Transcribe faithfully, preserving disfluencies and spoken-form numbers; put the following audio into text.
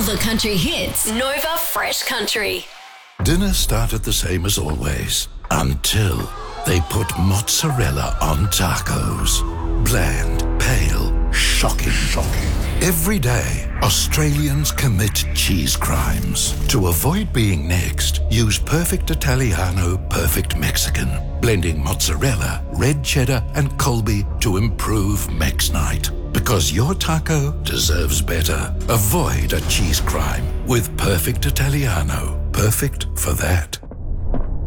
the country hits. Nova Fresh Country. Dinner started the same as always, until they put mozzarella on tacos. Bland, pale, shocking, shocking. Every day, Australians commit cheese crimes. To avoid being next, use Perfect Italiano, Perfect Mexican, blending mozzarella, red cheddar, and Colby to improve Mex Night. Because your taco deserves better. Avoid a cheese crime with Perfect Italiano. Perfect for that.